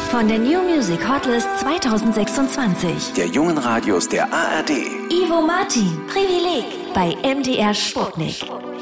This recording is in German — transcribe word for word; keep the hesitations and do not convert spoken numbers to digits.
Von der New Music Hotlist zwanzig sechsundzwanzig. Der jungen Radios der A R D. Ivo Martin, Privileg bei M D R Sputnik.